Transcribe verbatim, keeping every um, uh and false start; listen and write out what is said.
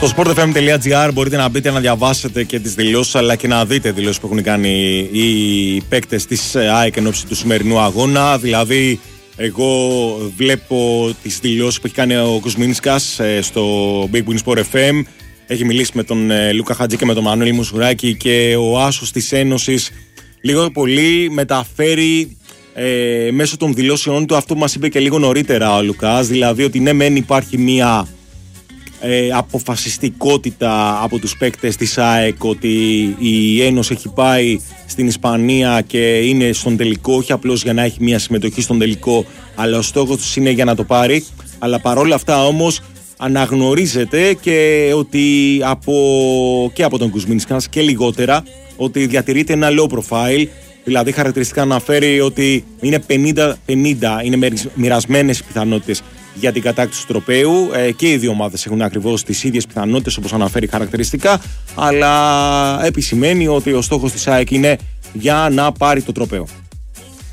Στο sportfm.gr μπορείτε να μπείτε να διαβάσετε και τις δηλώσεις αλλά και να δείτε δηλώσεις που έχουν κάνει οι παίκτες της ΑΕΚ εν ώψη του σημερινού αγώνα. Δηλαδή, εγώ βλέπω τις δηλώσεις που έχει κάνει ο Κουσμίνσκας στο Big Win Sport εφ εμ. Έχει μιλήσει με τον Λούκα Χατζή και με τον Μανώλη Μουσουράκη και ο άσος της Ένωσης λίγο πολύ μεταφέρει ε, μέσω των δηλώσεων του αυτό που μας είπε και λίγο νωρίτερα ο Λουκάς. Δηλαδή ότι ναι μεν υπάρχει μία ε, αποφασιστικότητα από τους παίκτες της ΑΕΚ ότι η Ένωση έχει πάει στην Ισπανία και είναι στον τελικό, όχι απλώς για να έχει μία συμμετοχή στον τελικό, αλλά ο στόχος τους είναι για να το πάρει. Αλλά παρόλα αυτά όμως αναγνωρίζεται και ότι από, και από τον Κουσμίνσκας και λιγότερα ότι διατηρείται ένα low profile, δηλαδή χαρακτηριστικά αναφέρει ότι είναι πενήντα πενήντα, είναι μοιρασμένες οι πιθανότητες για την κατάκτηση του τροπαίου ε, και οι δύο ομάδες έχουν ακριβώς τις ίδιες πιθανότητες όπως αναφέρει χαρακτηριστικά, αλλά επισημαίνει ότι ο στόχος της ΑΕΚ είναι για να πάρει το τροπαίο.